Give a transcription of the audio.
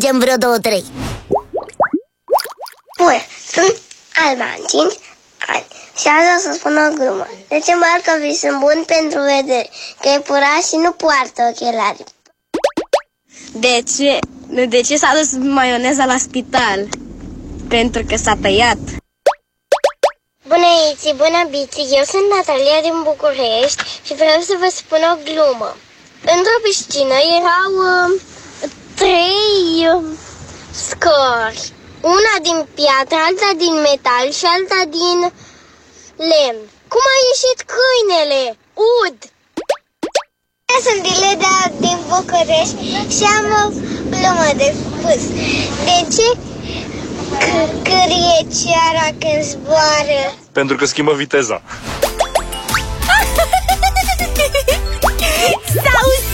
mergem vreo 2-3. Bun, sunt Alba, am 5 ani și azi o să spun o glumă. De ce morcovii sunt buni pentru vedere? Că iepurașii nu poartă ochelari. De ce s-a dus maioneza la spital? Pentru că s-a tăiat. Bună, Iți, bună, Biți, eu sunt Natalia din București și vreau să vă spun o glumă. Într-o piscină erau 3 scări. Una din piatră, alta din metal și alta din lemn. Cum a ieșit câinele? Ud! Eu sunt Ileda din București și am o glumă de spus. De ce cârie ceara când zboară? Pentru că schimbă viteza.